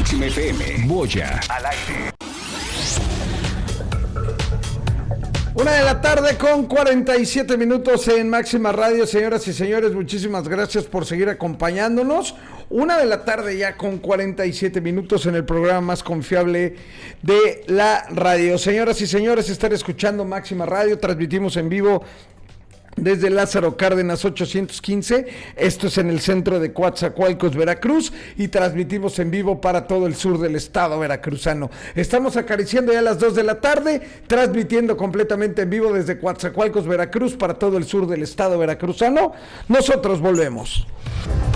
Máxima FM, Boya, al aire. 1:00 con 47 minutos en Máxima Radio. Señoras y señores, muchísimas gracias por seguir acompañándonos. 1:00 ya con 47 minutos en el programa más confiable de la radio. Señoras y señores, están escuchando Máxima Radio. Transmitimos en vivo desde Lázaro Cárdenas 815, esto es en el centro de Coatzacoalcos, Veracruz, y transmitimos en vivo para todo el sur del estado veracruzano. Estamos acariciando ya las 2:00, transmitiendo completamente en vivo desde Coatzacoalcos, Veracruz, para todo el sur del estado veracruzano. Nosotros volvemos.